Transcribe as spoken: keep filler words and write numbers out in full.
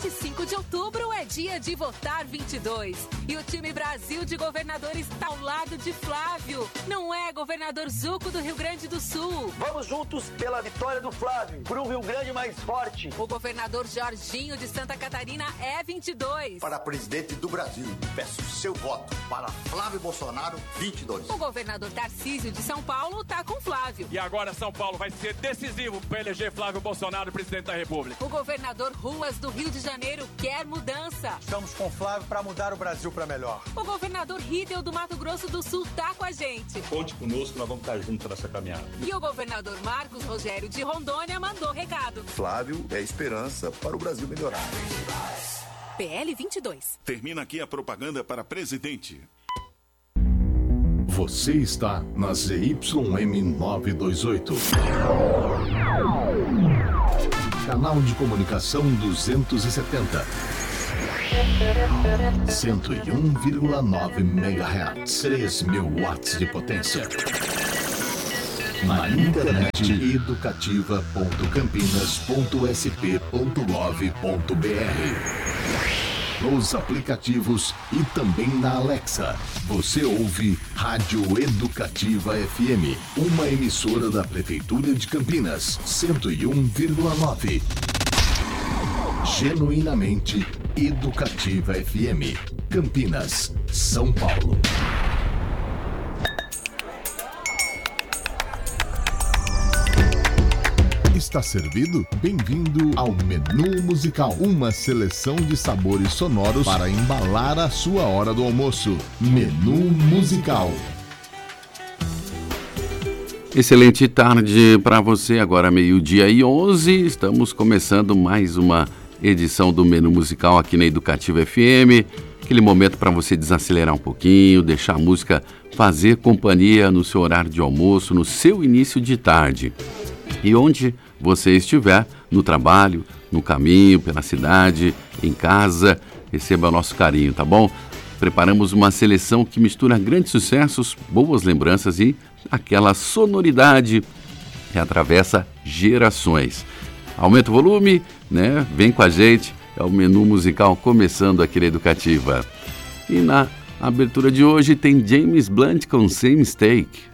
vinte e cinco de outubro é dia de votar vinte e dois. E o time Brasil de governadores está ao lado de Flávio. Não é, governador Zuco do Rio Grande do Sul? Vamos juntos pela vitória do Flávio, por um Rio Grande mais forte. O governador Jorginho de Santa Catarina é vinte e dois. Para presidente do Brasil, peço seu voto para Flávio Bolsonaro, vinte e dois. O governador Tarcísio de São Paulo está com Flávio. E agora São Paulo vai ser decisivo para eleger Flávio Bolsonaro presidente da República. O governador Ruas do Rio de Janeiro quer mudança. Estamos com Flávio para mudar o Brasil para melhor. O governador Riedel do Mato Grosso do Sul tá com a gente. Conte conosco, nós vamos estar juntos nessa caminhada. E o governador Marcos Rogério de Rondônia mandou recado. Flávio é esperança para o Brasil melhorar. P L vinte e dois. Termina aqui a propaganda para presidente. Você está na Z Y M novecentos e vinte e oito. Canal de comunicação duzentos e setenta. cento e um vírgula nove megahertz. três mil watts de potência. Na internet educativa ponto campinas ponto s p ponto gov ponto b r. Nos aplicativos e também na Alexa. Você ouve Rádio Educativa F M, uma emissora da Prefeitura de Campinas, cento e um vírgula nove. Genuinamente Educativa F M, Campinas, São Paulo. Está servido? Bem-vindo ao Menu Musical, uma seleção de sabores sonoros para embalar a sua hora do almoço. Menu Musical. Excelente tarde para você, agora meio-dia e onze, estamos começando mais uma edição do Menu Musical aqui na Educativa F M, aquele momento para você desacelerar um pouquinho, deixar a música fazer companhia no seu horário de almoço, no seu início de tarde. E onde você estiver, no trabalho, no caminho, pela cidade, em casa, receba nosso carinho, tá bom? Preparamos uma seleção que mistura grandes sucessos, boas lembranças e aquela sonoridade que atravessa gerações. Aumenta o volume, né? Vem com a gente, é o Menu Musical começando aqui na Educativa. E na abertura de hoje tem James Blunt com Same Mistake.